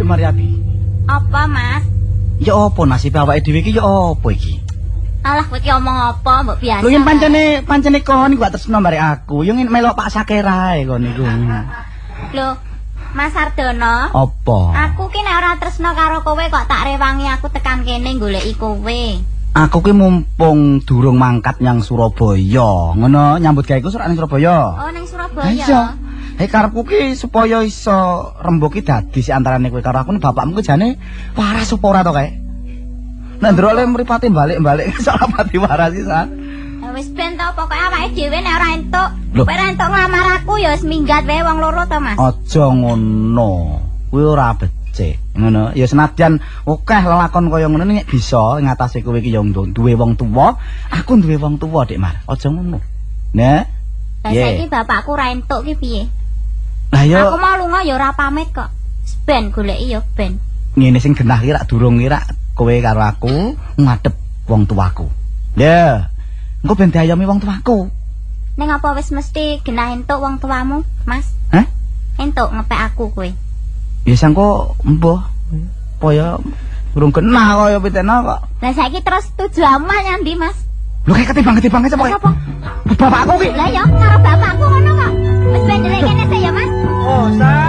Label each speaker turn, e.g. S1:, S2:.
S1: Mariati.
S2: Apa, Mas?
S1: Ya apa nasib awake dhewe iki ya apa iki?
S2: Alah kowe iki omong apa, mbok biasa.
S1: Lho yen pancene kon iku gak tresno barek aku. Yo melok Pak Sakerae kon niku.
S2: Lho, Mas Ardono.
S1: Apa?
S2: Aku ki nek ora tresno karo kowe kok tak rewangi aku tekan kene goleki kowe.
S1: Aku ki mumpung durung mangkat nyang Surabaya. Ngono nyambut gaweku surak ning Surabaya.
S2: Oh, ning Surabaya.
S1: Iya. Karepku ki supaya iso rembug ki dadi si antarane kowe karo aku bapakmu ki jane waras apa ora to kae. Nek ndelok le mripate balik-balik sak pati waras iki sa.
S2: Wis ben to pokoke awake dhewe nek ora entuk. Kowe ora entuk nglamar aku ya wis minggat wae wong loro to, Mas.
S1: Aja ngono. Kuwi ora becik. Ngono. Ya senadyan akeh lelakon kaya ngono nek bisa ngatasi kowe iki ya duwe wong tuwa, aku duwe wong tuwa, Dik Mar. Aja ngono. Nek.
S2: Lah saiki bapakku ora entuk ki piye?
S1: Lah yo
S2: aku mau lunga ya ora pamit kok. Ben goleki ya ben.
S1: Ngene sing genah ki rak durung ki rak kowe karo aku ngadep wong tuaku. Ya. Engko ben diayomi wong tuaku.
S2: Ning apa wis mesti genah entuk wong tuamu, Mas?
S1: Hah?
S2: Entuk ngepek aku kowe.
S1: Ya sangko embuh. Apa ya durung genah kaya pitena kok.
S2: Lah saiki terus tujuanmu nyandi, Mas?
S1: Lho kayak ketibang sapa? Bapakku ki.
S2: Lah ya karo bapakku ngono kok. Wis ben ndelek kene saya, Mas.
S1: Oh,